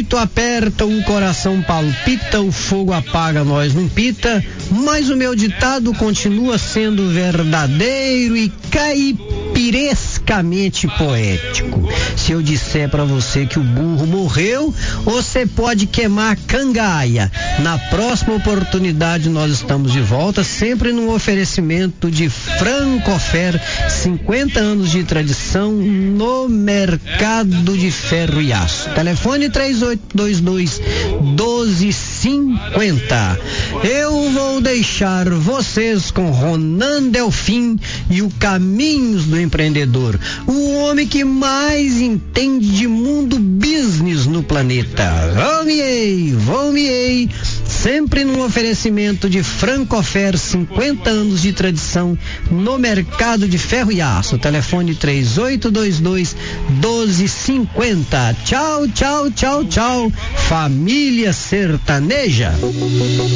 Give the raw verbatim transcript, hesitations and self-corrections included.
peito aperta, o coração palpita, o fogo apaga, nós não pita, mas o meu ditado continua sendo verdadeiro e caipirescamente poético. Se eu disser pra você que o burro morreu, você pode queimar a cangaia. Na próxima oportunidade nós estamos de volta, sempre num oferecimento de Francofer, cinquenta anos de tradição no mercado de ferro e aço. Telefone três oito dois dois, um dois cinco zero. Eu vou deixar vocês com Ronan Delfim e o Caminhos do Empreendedor, o homem que mais entende de mundo business no planeta. Vamiei, vamiei, sempre num oferecimento de Francofer, cinquenta anos de tradição no mercado de ferro e aço. Telefone três oito dois dois, um dois cinco zero. Tchau, tchau, tchau, tchau. Família Sertaneja.